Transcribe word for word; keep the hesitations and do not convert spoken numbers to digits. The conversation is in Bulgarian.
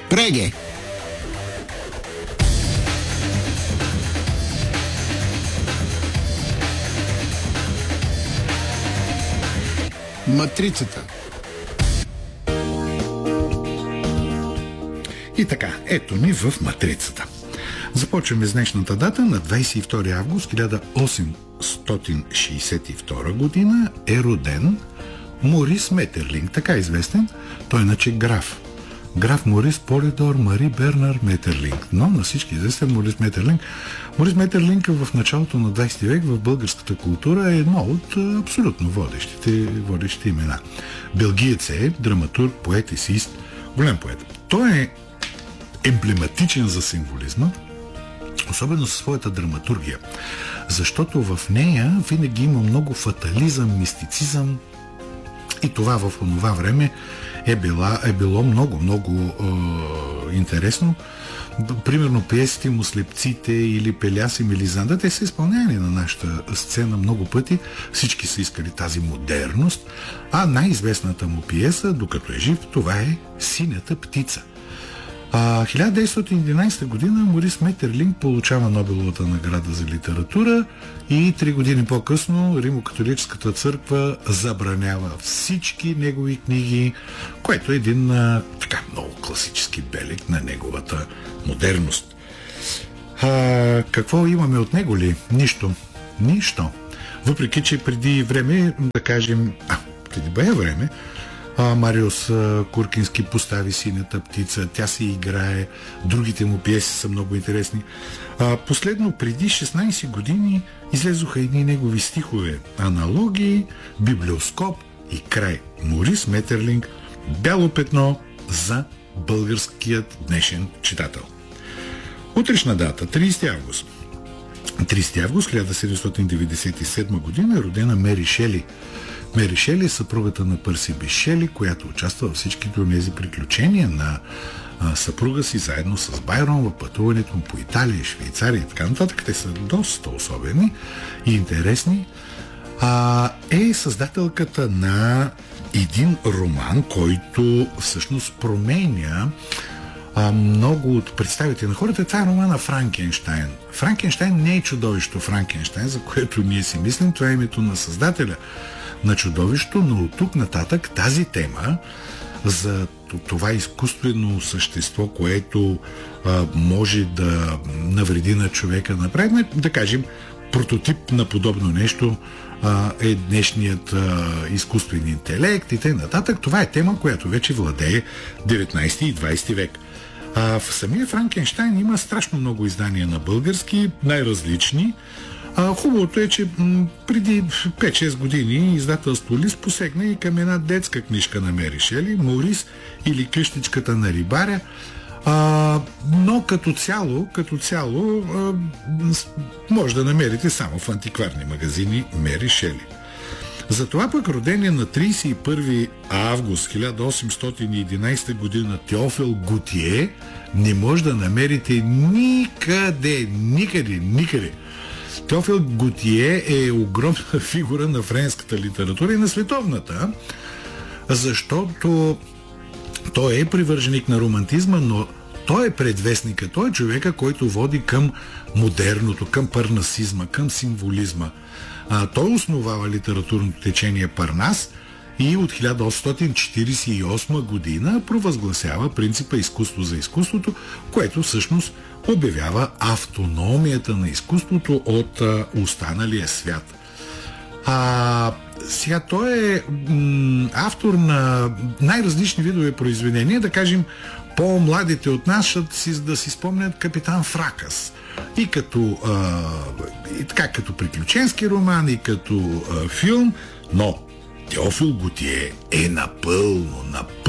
Преге! Матрицата. И така, ето ни в Матрицата. Започваме с днешната дата. На двадесет и втори август хиляда осемстотин шейсет и втора година е роден Морис Метерлинк, така известен, той иначе граф. Граф Морис Полидор Мари Бернар Метерлинк, но на всички известен Морис Метерлинк. Морис Метерлинк в началото на двадесети век в българската култура е едно от абсолютно водещите, водещите имена. Белгиец е драматург, поет, есеист, голям поет. Той е емблематичен за символизма, особено със своята драматургия, защото в нея винаги има много фатализъм, мистицизъм и това в онова време е, била, е било много, много е, интересно. Примерно пиесите му Слепците или Пеляс и Мелизанда, те са изпълняни на нашата сцена много пъти. Всички са искали тази модерност, а най-известната му пиеса, докато е жив, това е Синята птица. А, хиляда деветстотин и единадесета година Морис Метерлинк получава Нобеловата награда за литература и три години по-късно Римо-католическата църква забранява всички негови книги, което е един а, така много класически белег на неговата модерност. А, какво имаме от него ли? Нищо. Нищо. Въпреки, че преди време, да кажем, а, преди бая време, Мариус Куркински постави Синята птица, тя се играе, другите му пиеси са много интересни. Последно, преди шестнадесет години, излезоха едни негови стихове, аналогии, библиоскоп и край. Морис Метерлинк, бяло петно за българският днешен читател. Утрешна дата, тридесети август. тридесети август хиляда седемстотин деветдесет и седма година е родена Мери Шели. Мери Шели е съпругата на Пърси Биши Шели, която участва във всичките тези приключения на а, съпруга си, заедно с Байрон в пътуването му по Италия, Швейцария и така нататък. Те са доста особени и интересни. А, е създателката на един роман, който всъщност променя а, много от представите на хората. Това е романа Франкенщайн. Франкенщайн не е чудовището Франкенщайн, за което ние си мислим. Това е името на създателя на чудовището, но от тук нататък тази тема за това изкуствено същество, което а, може да навреди на човека, направим, да кажем, прототип на подобно нещо а, е днешният а, изкуствен интелект и т.н. Това е тема, която вече владее деветнадесети и двадесети век. А, в самия Франкенщайн има страшно много издания на български, най-различни. А, хубавото е, че м- преди пет-шест години издателство Лист посегна и към една детска книжка на Мери Шели, Морис или Къщичката на рибаря, а, но като цяло, като цяло а, може да намерите само в антикварни магазини Мери Шели. Затова пък родения на тридесет и първи август хиляда осемстотин и единадесета година Теофил Готие не може да намерите никъде, никъде, никъде. Теофил Готие е огромна фигура на френската литература и на световната, защото той е привърженик на романтизма, но той е предвестника, той е човека, който води към модерното, към парнасизма, към символизма. А, той основава литературното течение Парнас и от хиляда осемстотин четиридесет и осма година провъзгласява принципа изкуство за изкуството, което всъщност обявява автономията на изкуството от а, останалия свят. А, сега той е м, автор на най-различни видове произведения, да кажем, по-младите от нас ще си, да си спомнят Капитан Фракас. И като, а, и така, като приключенски роман, и като а, филм, но Теофил Готие е напълно, напълно